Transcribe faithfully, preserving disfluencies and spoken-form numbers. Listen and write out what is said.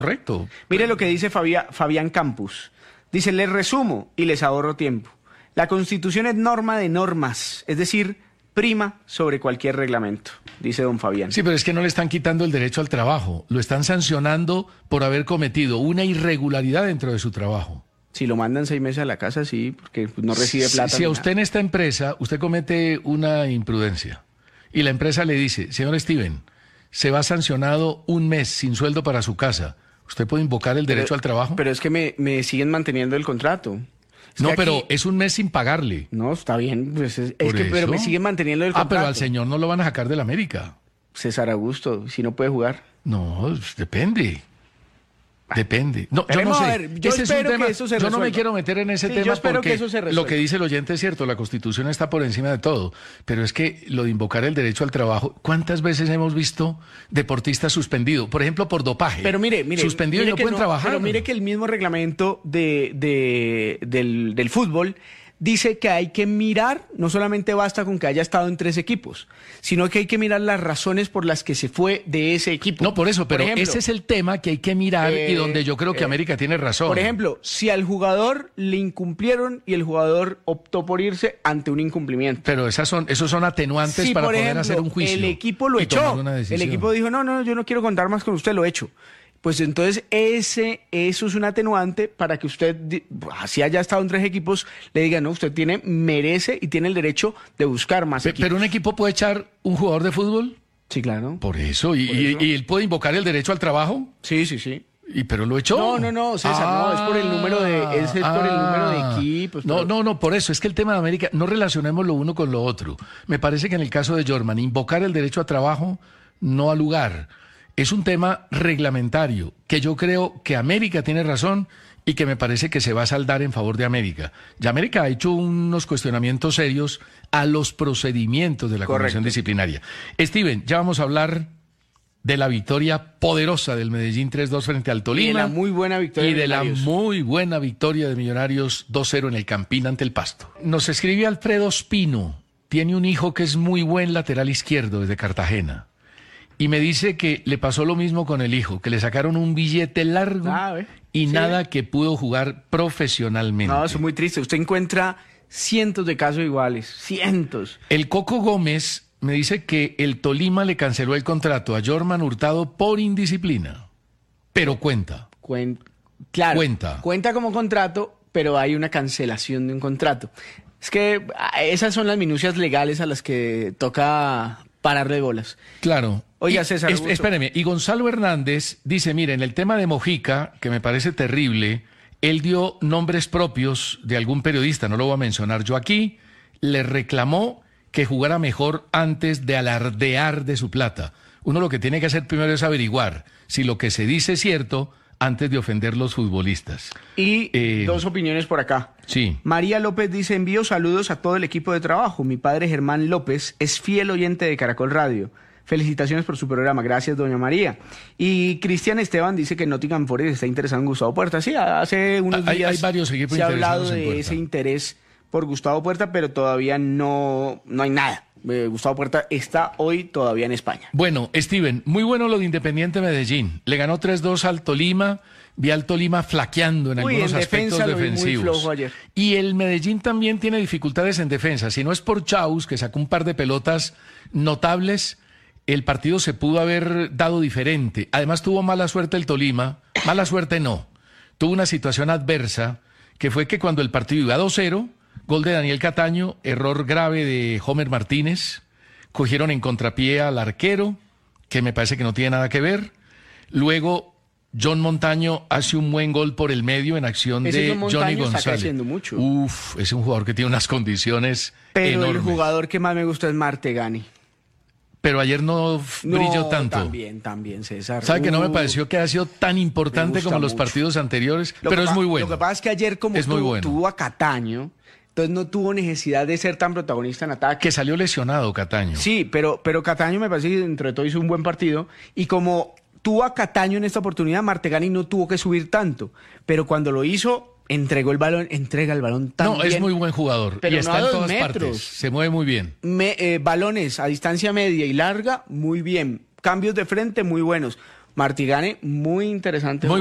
Correcto. Mire lo que dice Fabia- Fabián Campus. Dice, les resumo y les ahorro tiempo. La Constitución es norma de normas, es decir, prima sobre cualquier reglamento, dice don Fabián. Sí, pero es que no le están quitando el derecho al trabajo, lo están sancionando por haber cometido una irregularidad dentro de su trabajo. Si lo mandan seis meses a la casa, sí, porque no recibe plata. Si, si a usted en esta empresa, usted comete una imprudencia y la empresa le dice, señor Steven, se va sancionado un mes sin sueldo para su casa, ¿usted puede invocar el derecho pero, al trabajo? Pero es que me, me siguen manteniendo el contrato. Es no, aquí, pero es un mes sin pagarle. No, está bien, pues es, es que, eso? pero me siguen manteniendo el Ah, contrato. pero al señor no lo van a sacar de la América. César Augusto, si no puede jugar. No, depende. Depende. No, yo no Veremos, sé. a ver, yo Ese es un espero tema- que eso se yo no resuelva. me quiero meter en ese Sí, tema yo espero porque que eso se resuelva. lo que dice el oyente es cierto, la Constitución está por encima de todo, pero es que lo de invocar el derecho al trabajo, ¿cuántas veces hemos visto deportistas suspendidos? Por ejemplo, por dopaje. Pero mire, mire, suspendidos y mire no que pueden trabajar. Pero mire que el mismo reglamento de, de, del, del fútbol dice que hay que mirar, no solamente basta con que haya estado en tres equipos, sino que hay que mirar las razones por las que se fue de ese equipo. No, por eso, pero Por ejemplo, ese es el tema que hay que mirar eh, y donde yo creo que eh, América tiene razón. Por ejemplo, si al jugador le incumplieron y el jugador optó por irse ante un incumplimiento. Pero esas son, esos son atenuantes Si, para por poder ejemplo, hacer un juicio. el equipo lo y echó, tomar una el decisión. equipo dijo, no, no, yo no quiero contar más con usted, lo echo. Pues entonces ese, eso es un atenuante para que usted, di- así haya estado en tres equipos, le diga, no, usted tiene, merece y tiene el derecho de buscar más Pe- equipos. Pero un equipo puede echar un jugador de fútbol. Sí, claro. Por eso, y, Por y- eso. y él puede invocar el derecho al trabajo. Sí, sí, sí. Y pero lo echó. No, no, no, César, no, es por el número de- es el- por el número de equipos, No, pero- no, no, por eso es que el tema de América, no relacionemos lo uno con lo otro. Me parece que en el caso de Jorman, invocar el derecho a trabajo no al lugar. Es un tema reglamentario que yo creo que América tiene razón y que me parece que se va a saldar en favor de América. Ya América ha hecho unos cuestionamientos serios a los procedimientos de la Correcto. comisión disciplinaria. Steven, ya vamos a hablar de la victoria poderosa del Medellín tres dos frente al Tolima. Y de la muy buena victoria Y de de la Millonarios. muy buena victoria de Millonarios dos cero en el Campín ante el Pasto. Nos escribe Alfredo Espino. Tiene un hijo que es muy buen lateral izquierdo desde Cartagena. Y me dice que le pasó lo mismo con el hijo, que le sacaron un billete largo Ah, ¿ve? y Sí. nada que pudo jugar profesionalmente. No, eso es muy triste. Usted encuentra cientos de casos iguales, cientos. El Coco Gómez me dice que el Tolima le canceló el contrato a Jorman Hurtado por indisciplina. Pero cuenta. Cuen- claro, Cuenta. Cuenta como contrato, pero hay una cancelación de un contrato. Es que ah, esas son las minucias legales a las que toca pararle bolas. Claro. Oiga, Y- César es- Augusto. espéreme, y Gonzalo Hernández dice, mire, en el tema de Mojica, que me parece terrible, él dio nombres propios de algún periodista, no lo voy a mencionar yo aquí, le reclamó que jugara mejor antes de alardear de su plata. Uno lo que tiene que hacer primero es averiguar si lo que se dice es cierto antes de ofender los futbolistas. Y Eh, dos opiniones por acá. Sí. María López dice, envío saludos a todo el equipo de trabajo. Mi padre Germán López es fiel oyente de Caracol Radio. Felicitaciones por su programa. Gracias, doña María. Y Cristian Esteban dice que Nottingham Forest está interesado en Gustavo Puerta. Sí, hace unos Hay- días hay varios equipos se ha hablado interesados en de Puerta. ese interés por Gustavo Puerta, pero todavía no, no hay nada. Eh, Gustavo Puerta está hoy todavía en España. Bueno, Steven, muy bueno lo de Independiente Medellín. Le ganó tres dos al Tolima. Vi al Tolima flaqueando en Uy, algunos en aspectos defensa lo vi muy defensivos. flojo ayer. Y el Medellín también tiene dificultades en defensa. Si no es por Chaus, que sacó un par de pelotas notables, el partido se pudo haber dado diferente. Además tuvo mala suerte el Tolima. Mala suerte no. Tuvo una situación adversa, que fue que cuando el partido iba dos cero, gol de Daniel Cataño, error grave de Homer Martínez, cogieron en contrapié al arquero, que me parece que no tiene nada que ver. Luego John Montaño hace un buen gol por el medio en acción Ese de John Johnny Montaño está González. creciendo mucho. Uf, es un jugador que tiene unas condiciones Pero enormes. el jugador que más me gusta es Martegani. Pero ayer no f- brilló No, tanto. También, también, César. ¿Sabe que no me Uh, pareció que haya sido tan importante gusta como los mucho. partidos anteriores? Lo Pero que es pa- muy bueno. Lo que pasa es que ayer, como Es muy tuvo, bueno. tuvo a Cataño, entonces no tuvo necesidad de ser tan protagonista en ataque. Que salió lesionado Cataño. Sí, pero, pero Cataño me parece que dentro de todo hizo un buen partido. Y como tuvo a Cataño en esta oportunidad, Martegani no tuvo que subir tanto. Pero cuando lo hizo, entregó el balón, entrega el balón tan No, bien. es muy buen jugador. Pero y no está a en dos todas metros. partes. Se mueve muy bien. Me- eh, balones a distancia media y larga, muy bien. Cambios de frente, muy buenos. Martigane, muy interesante. Muy